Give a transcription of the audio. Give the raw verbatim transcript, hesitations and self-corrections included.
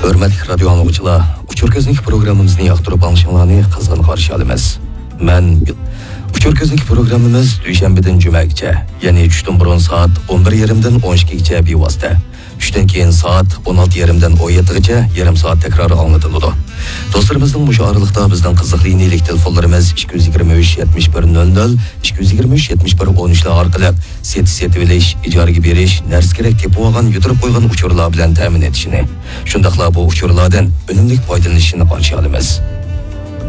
Hürmetli radyo anlıqçılar, Uçur Gözlük programımızı yaxtırıp alışınlarını qızgın qarşı alımız. Ben Uçur Gözlük programımız Düşenbeden Cüməkçe, yani üçten burun saat on bir yarımdan on ikkigacha bevosita. üçten keyin saat on olti yarımdan on yettigacha yarım saat tekrar anlatıldı. Dostlarımızın bu aralıkta bizden kızıqlı inelik telefonlarımız ikki yuz yigirma uch yetmish bir nol nol, ikki yuz yigirma uch yetmish bir on uch orqali seti setilish, ijaraga berish, narsa kerak deb olgan yuturib qo'ygan uchurlar bilan ta'min etishini, shundaqla bu uchurlardan unumli foydalanishini qarshi olamiz.